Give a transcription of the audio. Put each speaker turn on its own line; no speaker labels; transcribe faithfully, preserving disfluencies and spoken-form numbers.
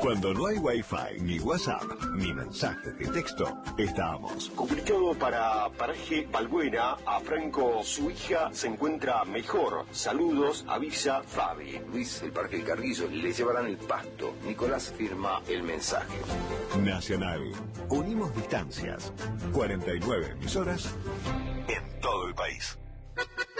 Cuando no hay Wi-Fi, ni WhatsApp, ni mensajes de texto, estamos.
Complicado para Paraje Balbuena. A Franco, su hija, se encuentra mejor. Saludos, avisa Fabi.
Luis, el Parque del Carrillo, le llevarán el pasto. Nicolás firma el mensaje.
Nacional. Unimos distancias. cuarenta y nueve emisoras en todo el país.